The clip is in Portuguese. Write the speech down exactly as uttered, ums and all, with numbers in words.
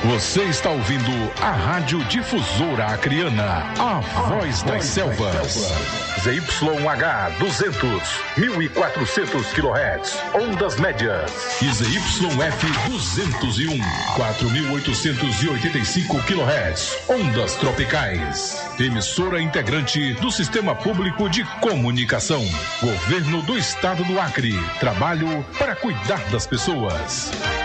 Você está ouvindo a Rádio Difusora Acreana, a voz das selvas. Z Y H duzentos, mil e quatrocentos quilohertz, ondas médias. E Z Y F duzentos e um, quatro mil oitocentos e oitenta e cinco quilohertz, ondas tropicais. Emissora integrante do Sistema Público de Comunicação. Governo do Estado do Acre. Trabalho para cuidar das pessoas.